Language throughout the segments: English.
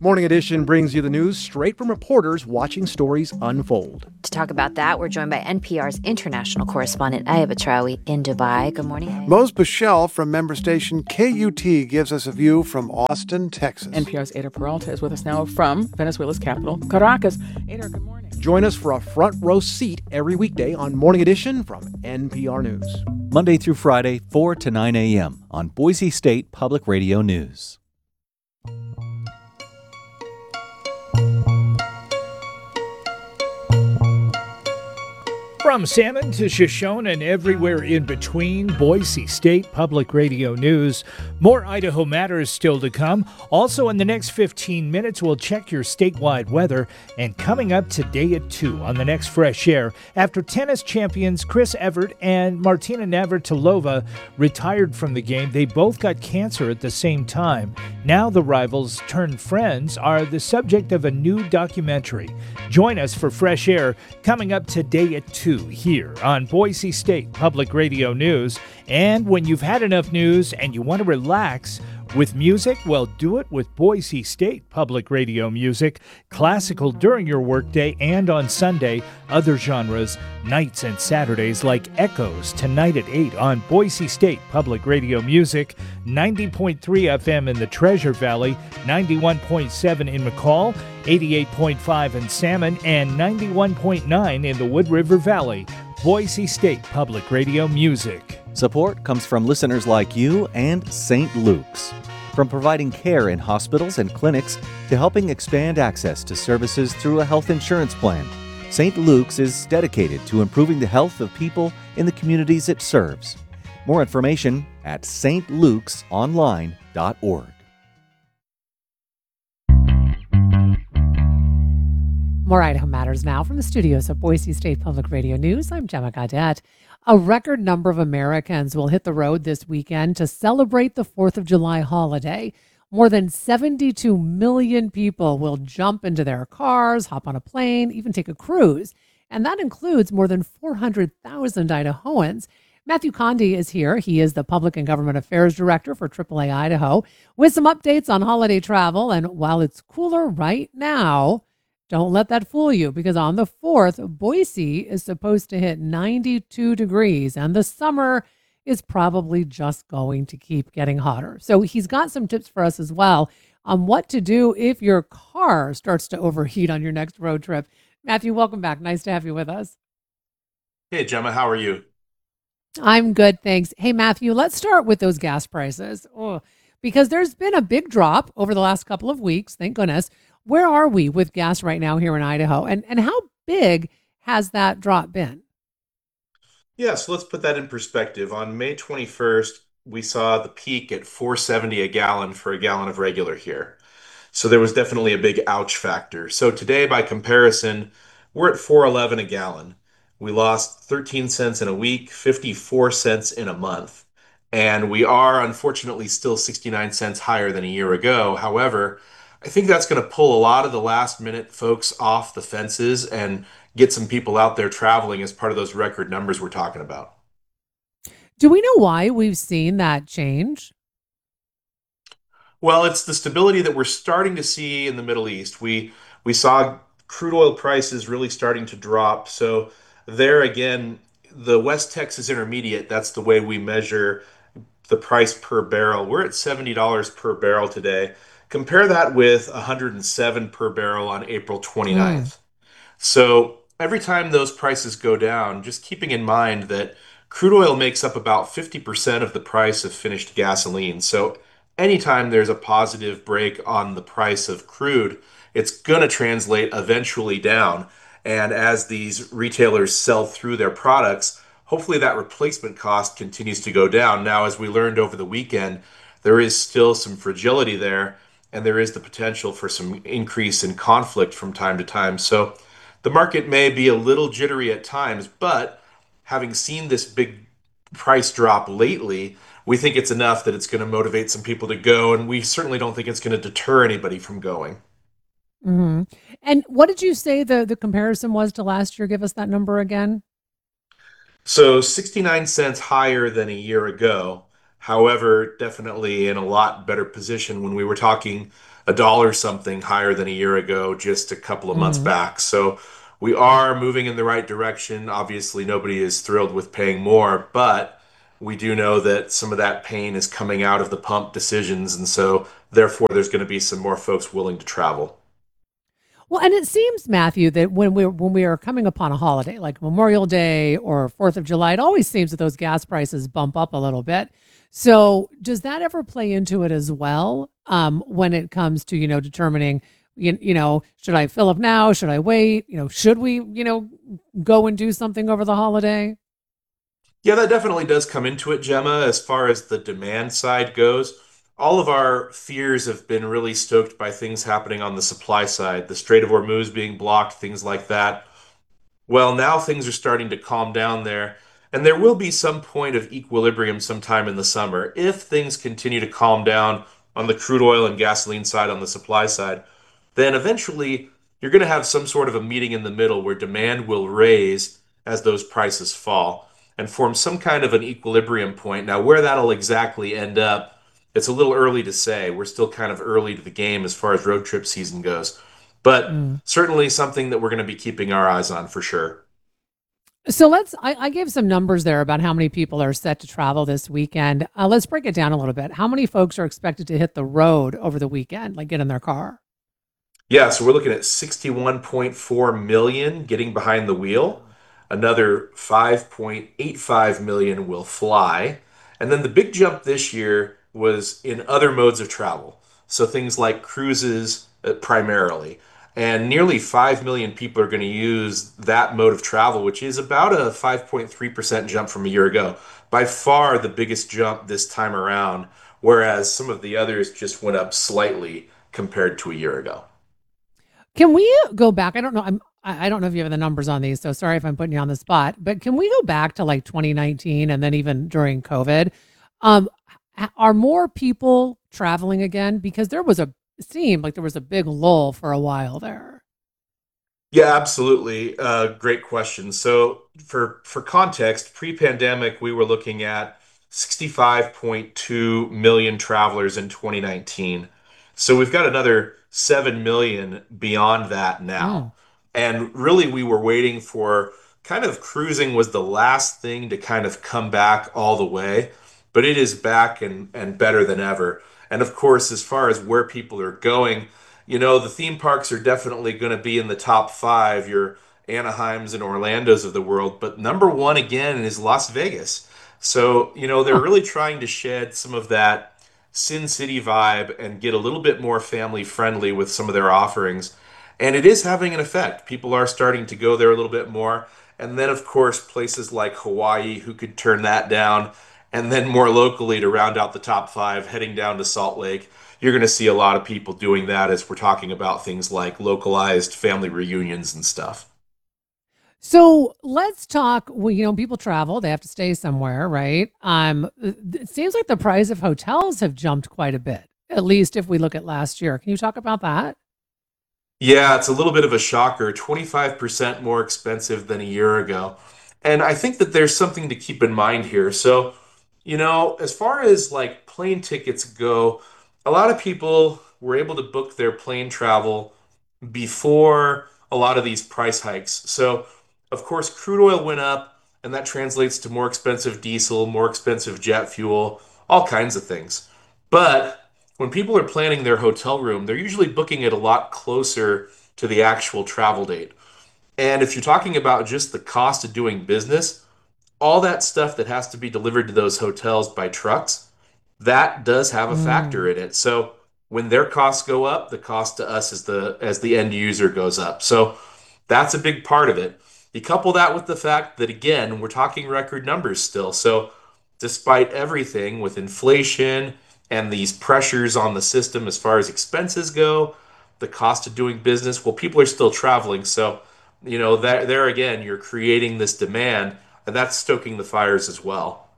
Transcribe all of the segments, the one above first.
Morning Edition brings you the news straight from reporters watching stories unfold. To talk about that, we're joined by NPR's international correspondent, Aya Batrawi, in Dubai. Good morning, Aya. Mose Bichelle from member station KUT gives us a view from Austin, Texas. NPR's Ada Peralta is with us now from Venezuela's capital, Caracas. Ada, good morning. Join us for a front row seat every weekday on Morning Edition from NPR News. Monday through Friday, 4 to 9 a.m. on Boise State Public Radio News. From Salmon to Shoshone and everywhere in between, Boise State Public Radio News. More Idaho matters still to come. Also, in the next 15 minutes, we'll check your statewide weather. And coming up today at 2 on the next Fresh Air, after tennis champions Chris Evert and Martina Navratilova retired from the game, they both got cancer at the same time. Now the rivals turned friends are the subject of a new documentary. Join us for Fresh Air coming up today at 2 here on Boise State Public Radio News. And when you've had enough news and you want to relax with music, well, do it with Boise State Public Radio music. Classical during your workday and on Sunday. Other genres, nights and Saturdays like Echoes tonight at 8 on Boise State Public Radio Music. 90.3 FM in the Treasure Valley, 91.7 in McCall, 88.5 in Salmon, and 91.9 in the Wood River Valley. Boise State Public Radio Music. Support comes from listeners like you and St. Luke's. From providing care in hospitals and clinics to helping expand access to services through a health insurance plan, St. Luke's is dedicated to improving the health of people in the communities it serves. More information at stlukesonline.org. More Idaho Matters now from the studios of Boise State Public Radio News. I'm Gemma Gaudette. A record number of Americans will hit the road this weekend to celebrate the 4th of July holiday. More than 72 million people will jump into their cars, hop on a plane, even take a cruise. And that includes more than 400,000 Idahoans. Matthew Condi is here. He is the Public and Government Affairs Director for AAA Idaho with some updates on holiday travel. And while it's cooler right now, don't let that fool you, because on the 4th, Boise is supposed to hit 92 degrees, and the summer is probably just going to keep getting hotter. So he's got some tips for us as well on what to do if your car starts to overheat on your next road trip. Matthew, welcome back. Nice to have you with us. Hey, Gemma, how are you? I'm good, thanks. Hey, Matthew, let's start with those gas prices. Because there's been a big drop over the last couple of weeks, thank goodness. Where are we with gas right now here in Idaho? And how big has that drop been? Yeah, so let's put that in perspective. On May 21st, we saw the peak at $4.70 a gallon for a gallon of regular here. So there was definitely a big ouch factor. So today, by comparison, we're at $4.11 a gallon. We lost 13 cents in a week, 54 cents in a month. And we are unfortunately still 69 cents higher than a year ago. However, I think that's going to pull a lot of the last minute folks off the fences and get some people out there traveling as part of those record numbers we're talking about. Do we know why we've seen that change? Well, it's the stability that we're starting to see in the Middle East. We saw crude oil prices really starting to drop. So there again, the West Texas Intermediate, that's the way we measure the price per barrel. We're at $70 per barrel today. Compare that with $107 per barrel on April 29th. So every time those prices go down, just keeping in mind that crude oil makes up about 50% of the price of finished gasoline. So anytime there's a positive break on the price of crude, it's going to translate eventually down. And as these retailers sell through their products, hopefully that replacement cost continues to go down. Now, as we learned over the weekend, there is still some fragility there, and there is the potential for some increase in conflict from time to time. So the market may be a little jittery at times, but having seen this big price drop lately, we think it's enough that it's going to motivate some people to go, and we certainly don't think it's going to deter anybody from going. Mm-hmm. And what did you say the comparison was to last year? Give us that number again. So 69 cents higher than a year ago. However, definitely in a lot better position when we were talking a dollar something higher than a year ago, just a couple of months Mm. back. So we are moving in the right direction. Obviously, nobody is thrilled with paying more, but we do know that some of that pain is coming out of the pump decisions. And so, therefore, there's going to be some more folks willing to travel. Well, and it seems, Matthew, that when we are coming upon a holiday like Memorial Day or 4th of July, it always seems that those gas prices bump up a little bit. So, does that ever play into it as well when it comes to determining should I fill up now? Should I wait? Should we go and do something over the holiday? Yeah, that definitely does come into it, Gemma. As far as the demand side goes, all of our fears have been really stoked by things happening on the supply side, the Strait of Hormuz being blocked, things like that. Well, now things are starting to calm down there, and there will be some point of equilibrium sometime in the summer if things continue to calm down on the crude oil and gasoline side, on the supply side. Then eventually you're going to have some sort of a meeting in the middle where demand will raise as those prices fall and form some kind of an equilibrium point. Now, where that'll exactly end up, it's a little early to say. We're still kind of early to the game as far as road trip season goes, but Mm. certainly something that we're going to be keeping our eyes on for sure. So I gave some numbers there about how many people are set to travel this weekend. Let's break it down a little bit. How many folks are expected to hit the road over the weekend, like get in their car? Yeah, so we're looking at 61.4 million getting behind the wheel. Another 5.85 million will fly. And then the big jump this year was in other modes of travel. So things like cruises primarily. And nearly 5 million people are going to use that mode of travel, which is about a 5.3% jump from a year ago. By far the biggest jump this time around, whereas some of the others just went up slightly compared to a year ago. Can we go back? I don't know. I don't know if you have the numbers on these, so sorry if I'm putting you on the spot. But can we go back to like 2019 and then even during COVID? Um, are more people traveling again? Because it seemed like there was a big lull for a while there. Yeah, absolutely. Great question. So for context, pre-pandemic, we were looking at 65.2 million travelers in 2019. So we've got another 7 million beyond that now. Mm. And really, we were waiting for kind of cruising was the last thing to kind of come back all the way, but it is back and better than ever. And of course, as far as where people are going, the theme parks are definitely going to be in the top five, your Anaheims and Orlandos of the world. But number one again is Las Vegas. So, they're Huh. really trying to shed some of that Sin City vibe and get a little bit more family friendly with some of their offerings. And it is having an effect. People are starting to go there a little bit more. And then, of course, places like Hawaii, who could turn that down. And then more locally to round out the top five, heading down to Salt Lake, you're going to see a lot of people doing that as we're talking about things like localized family reunions and stuff. So let's talk. Well, people travel; they have to stay somewhere, right? It seems like the price of hotels have jumped quite a bit. At least if we look at last year. Can you talk about that? Yeah, it's a little bit of a shocker, 25% more expensive than a year ago. And I think that there's something to keep in mind here. So, as far as like plane tickets go, a lot of people were able to book their plane travel before a lot of these price hikes. So, of course, crude oil went up, and that translates to more expensive diesel, more expensive jet fuel, all kinds of things. But when people are planning their hotel room, they're usually booking it a lot closer to the actual travel date. And if you're talking about just the cost of doing business, all that stuff that has to be delivered to those hotels by trucks, that does have a factor Mm. in it. So when their costs go up, the cost to us as the end user goes up. So that's a big part of it. You couple that with the fact that again, we're talking record numbers still. So despite everything with inflation and these pressures on the system as far as expenses go, the cost of doing business, well, people are still traveling. So, that there again, you're creating this demand and that's stoking the fires as well.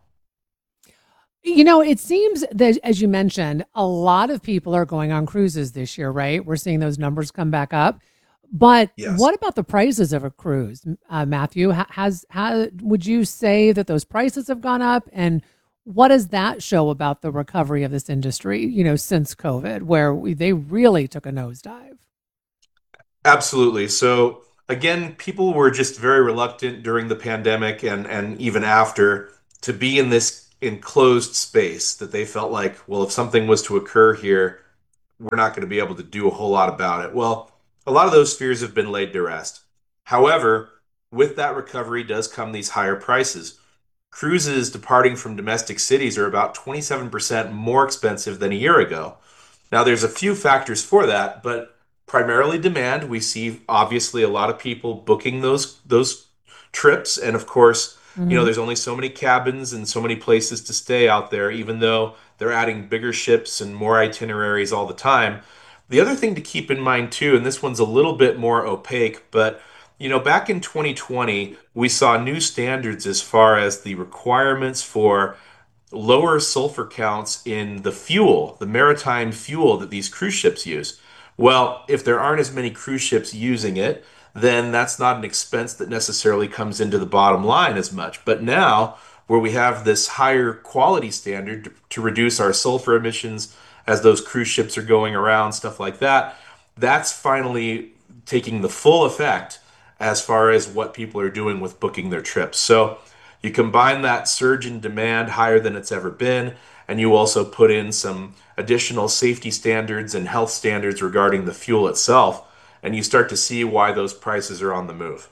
It seems that, as you mentioned, a lot of people are going on cruises this year, right? We're seeing those numbers come back up. But Yes. what about the prices of a cruise, Matthew? Would you say that those prices have gone up? And What does that show about the recovery of this industry, since COVID, where they really took a nosedive? Absolutely. So again, people were just very reluctant during the pandemic and even after to be in this enclosed space that they felt like, well, if something was to occur here, we're not going to be able to do a whole lot about it. Well, a lot of those fears have been laid to rest. However, with that recovery does come these higher prices. Cruises departing from domestic cities are about 27% more expensive than a year ago. Now, there's a few factors for that, but primarily demand. We see obviously a lot of people booking those trips, and of course, there's only so many cabins and so many places to stay out there, even though they're adding bigger ships and more itineraries all the time. The other thing to keep in mind too, and this one's a little bit more opaque, but back in 2020, we saw new standards as far as the requirements for lower sulfur counts in the fuel, the maritime fuel that these cruise ships use. Well, if there aren't as many cruise ships using it, then that's not an expense that necessarily comes into the bottom line as much. But now, where we have this higher quality standard to reduce our sulfur emissions as those cruise ships are going around, stuff like that, that's finally taking the full effect as far as what people are doing with booking their trips. So you combine that surge in demand higher than it's ever been, and you also put in some additional safety standards and health standards regarding the fuel itself, and you start to see why those prices are on the move.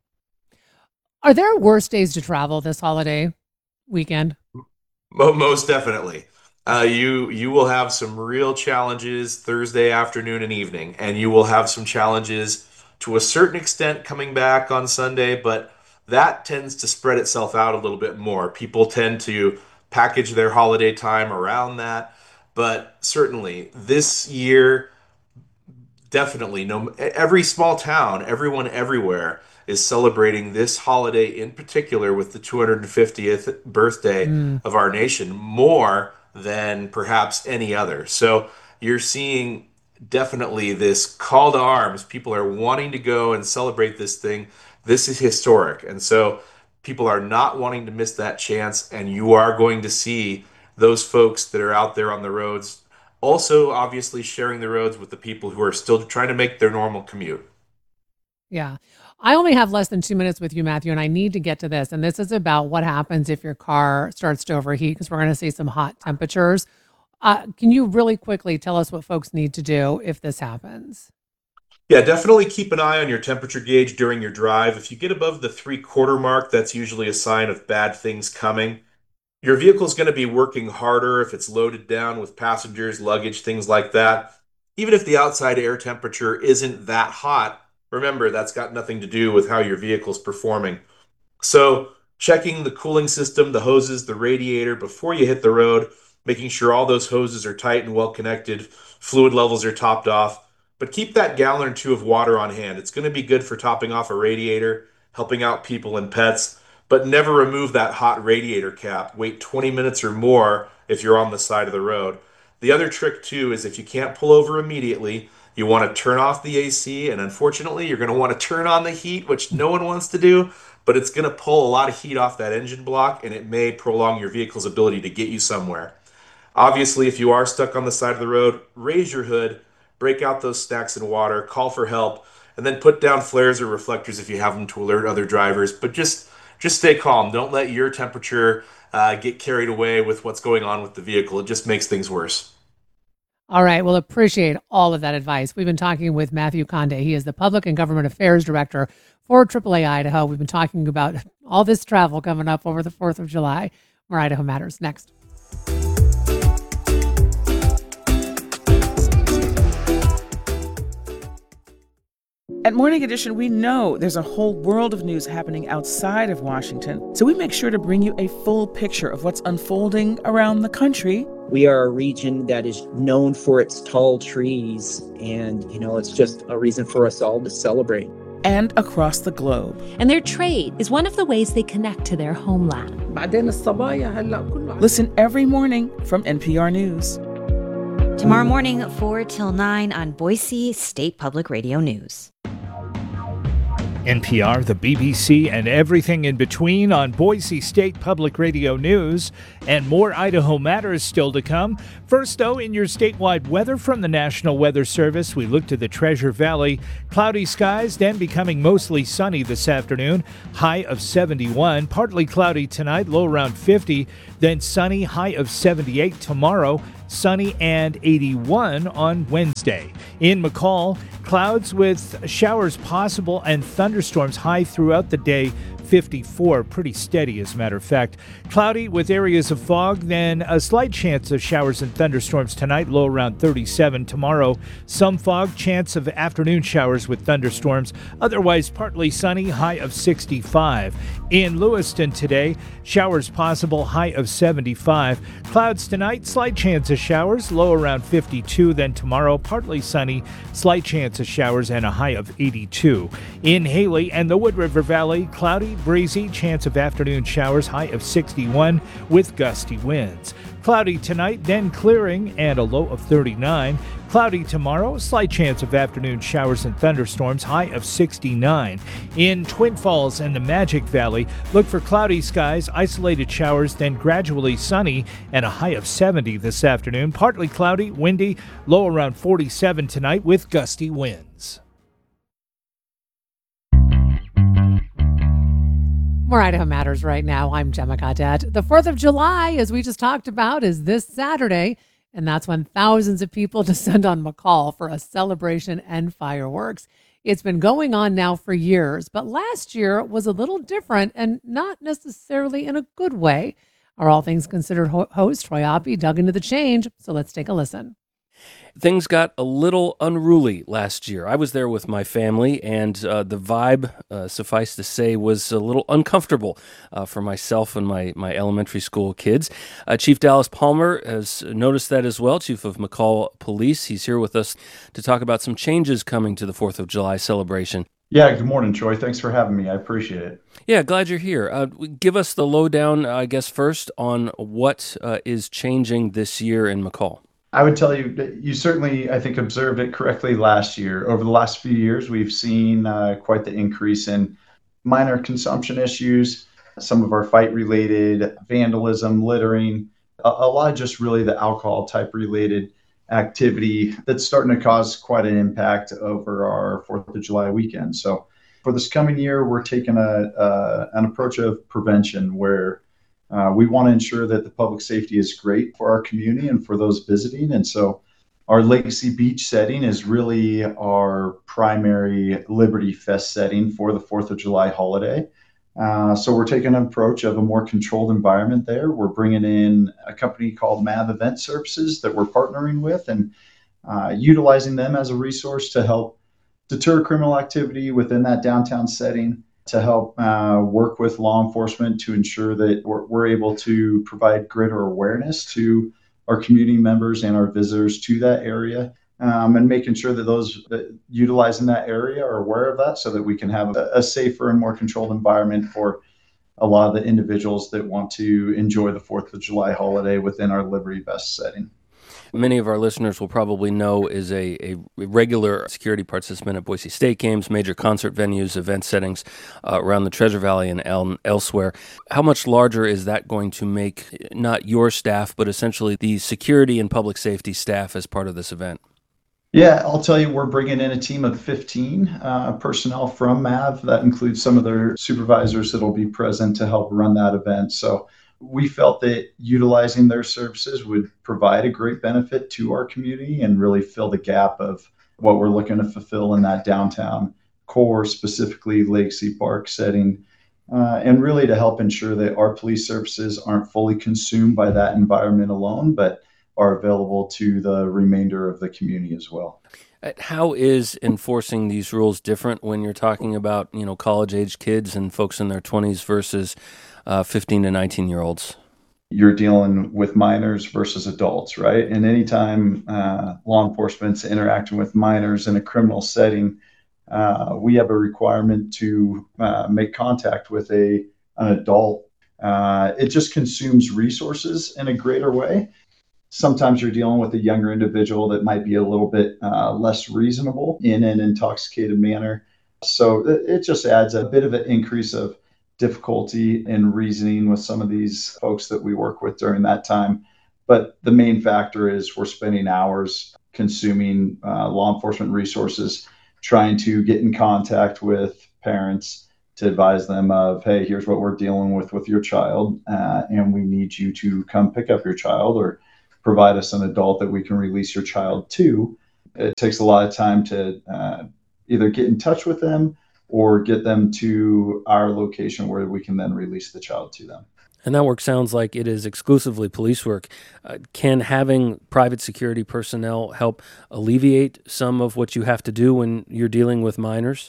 Are there worse days to travel this holiday weekend? Most definitely. You will have some real challenges Thursday afternoon and evening, and you will have some challenges to a certain extent coming back on Sunday, but that tends to spread itself out a little bit more. People tend to package their holiday time around that, but certainly this year, definitely, every small town, everyone everywhere is celebrating this holiday in particular with the 250th birthday of our nation more than perhaps any other. So you're seeing definitely this call to arms. People are wanting to go and celebrate this thing. This is historic. And so people are not wanting to miss that chance. And you are going to see those folks that are out there on the roads also obviously sharing the roads with the people who are still trying to make their normal commute. Yeah. I only have less than 2 minutes with you, Matthew, and I need to get to this. And this is about what happens if your car starts to overheat, because we're going to see some hot temperatures. Can you really quickly tell us what folks need to do if this happens? Yeah, definitely keep an eye on your temperature gauge during your drive. If you get above the 3/4 mark, that's usually a sign of bad things coming. Your vehicle's going to be working harder if it's loaded down with passengers, luggage, things like that. Even if the outside air temperature isn't that hot, remember that's got nothing to do with how your vehicle's performing. So checking the cooling system, the hoses, the radiator before you hit the road, making sure all those hoses are tight and well connected, fluid levels are topped off. But keep that gallon or two of water on hand. It's going to be good for topping off a radiator, helping out people and pets, but never remove that hot radiator cap. Wait 20 minutes or more if you're on the side of the road. The other trick too is if you can't pull over immediately, you want to turn off the AC, and unfortunately you're going to want to turn on the heat, which no one wants to do, but it's going to pull a lot of heat off that engine block, and it may prolong your vehicle's ability to get you somewhere. Obviously, if you are stuck on the side of the road, raise your hood, break out those snacks and water, call for help, and then put down flares or reflectors if you have them to alert other drivers. But just stay calm. Don't let your temperature get carried away with what's going on with the vehicle. It just makes things worse. All right. Well, appreciate all of that advice. We've been talking with Matthew Conde. He is the Public and Government Affairs Director for AAA Idaho. We've been talking about all this travel coming up over the 4th of July. More Idaho Matters next. At Morning Edition, we know there's a whole world of news happening outside of Washington, so we make sure to bring you a full picture of what's unfolding around the country. We are a region that is known for its tall trees, and, it's just a reason for us all to celebrate. And across the globe. And their trade is one of the ways they connect to their homeland. Listen every morning from NPR News. Tomorrow morning, 4 till 9 on Boise State Public Radio News. NPR, the BBC, and everything in between on Boise State Public Radio News. And more Idaho Matters still to come. First, though, in your statewide weather from the National Weather Service, we look to the Treasure Valley. Cloudy skies, then becoming mostly sunny this afternoon. High of 71. Partly cloudy tonight, low around 50. Then sunny, high of 78 tomorrow. Sunny and 81 on Wednesday. In McCall, clouds with showers possible and thunderstorms high throughout the day. 54, pretty steady as a matter of fact. Cloudy with areas of fog, then a slight chance of showers and thunderstorms tonight, low around 37. Tomorrow, some fog, chance of afternoon showers with thunderstorms, otherwise partly sunny, high of 65. In Lewiston today, showers possible, high of 75. Clouds tonight, slight chance of showers, low around 52. Then tomorrow, partly sunny, slight chance of showers and a high of 82. In Haley and the Wood River Valley, cloudy, breezy, chance of afternoon showers, high of 61 with gusty winds. Cloudy tonight, then clearing and a low of 39. Cloudy tomorrow, slight chance of afternoon showers and thunderstorms, high of 69. In Twin Falls and the Magic Valley, look for cloudy skies, isolated showers, then gradually sunny and a high of 70 this afternoon. Partly cloudy, windy, low around 47 tonight with gusty winds. More Idaho Matters right now. I'm Gemma Gaudette. The 4th of July, as we just talked about, is this Saturday, and that's when thousands of people descend on McCall for a celebration and fireworks. It's been going on now for years, but last year was a little different and not necessarily in a good way. Our All Things Considered host, Troy Oppie, dug into the change, so let's take a listen. Things got a little unruly last year. I was there with my family, and the vibe, suffice to say, was a little uncomfortable for myself and my elementary school kids. Chief Dallas Palmer has noticed that as well, Chief of McCall Police. He's here with us to talk about some changes coming to the 4th of July celebration. Yeah, good morning, Troy. Thanks for having me. I appreciate it. Yeah, glad you're here. Give us the lowdown, I guess, first on what is changing this year in McCall. I would tell you that you certainly, I think, observed it correctly last year. Over the last few years, we've seen quite the increase in minor consumption issues, some of our fight-related vandalism, littering, a lot of just really the alcohol-type related activity that's starting to cause quite an impact over our 4th of July weekend. So for this coming year, we're taking an approach of prevention where we want to ensure that the public safety is great for our community and for those visiting. And so our Legacy Beach setting is really our primary Liberty Fest setting for the 4th of July holiday. So we're taking an approach of a more controlled environment there. We're bringing in a company called MAV Event Services that we're partnering with and utilizing them as a resource to help deter criminal activity within that downtown setting, to help work with law enforcement to ensure that we're able to provide greater awareness to our community members and our visitors to that area, and making sure that those utilizing that area are aware of that so that we can have a safer and more controlled environment for a lot of the individuals that want to enjoy the 4th of July holiday within our Liberty Fest setting. Many of our listeners will probably know is a regular security participant at Boise State games, major concert venues, event settings around the Treasure Valley and elsewhere. How much larger is that going to make not your staff, but essentially the security and public safety staff as part of this event? Yeah, I'll tell you, we're bringing in a team of 15 personnel from MAV. That includes some of their supervisors that will be present to help run that event. So we felt that utilizing their services would provide a great benefit to our community and really fill the gap of what we're looking to fulfill in that downtown core, specifically Legacy Park setting, and really to help ensure that our police services aren't fully consumed by that environment alone, but are available to the remainder of the community as well. How is enforcing these rules different when you're talking about, college-age kids and folks in their 20s versus 15 to 19-year-olds? You're dealing with minors versus adults, right? And anytime law enforcement's interacting with minors in a criminal setting, we have a requirement to make contact with an adult. It just consumes resources in a greater way. Sometimes you're dealing with a younger individual that might be a little bit less reasonable in an intoxicated manner. So it just adds a bit of an increase of difficulty in reasoning with some of these folks that we work with during that time. But the main factor is we're spending hours consuming law enforcement resources, trying to get in contact with parents to advise them of, hey, here's what we're dealing with your child, and we need you to come pick up your child or provide us an adult that we can release your child to. It takes a lot of time to either get in touch with them or get them to our location where we can then release the child to them. And that work sounds like it is exclusively police work. Can having private security personnel help alleviate some of what you have to do when you're dealing with minors?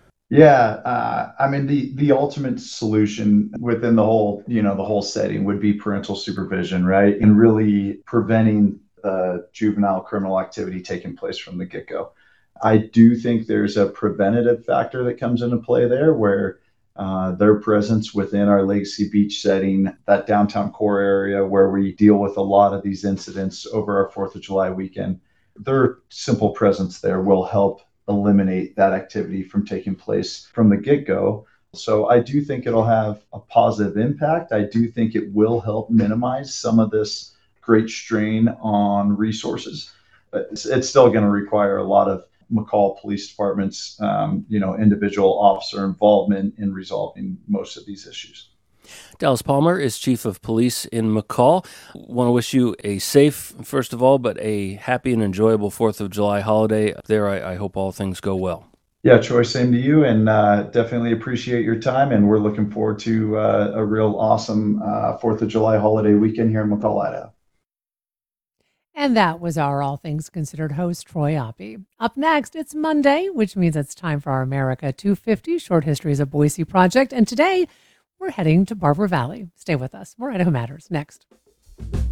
Yeah, I mean the ultimate solution within the whole setting would be parental supervision, right? And really preventing juvenile criminal activity taking place from the get-go. I do think there's a preventative factor that comes into play there where their presence within our Legacy Beach setting, that downtown core area where we deal with a lot of these incidents over our 4th of July weekend, their simple presence there will help eliminate that activity from taking place from the get-go. So I do think it'll have a positive impact. I do think it will help minimize some of this great strain on resources. But it's still going to require a lot of McCall Police Department's, individual officer involvement in resolving most of these issues. Dallas Palmer is Chief of Police in McCall. Want to wish you a safe, first of all, but a happy and enjoyable 4th of July holiday. There, I hope all things go well. Yeah, Troy, same to you, and definitely appreciate your time. And we're looking forward to a real awesome 4th of July holiday weekend here in McCall, Idaho. And that was our All Things Considered host, Troy Oppie. Up next, it's Monday, which means it's time for our America 250 Short Histories of Boise project. And today, we're heading to Barber Valley. Stay with us. More Idaho Matters next.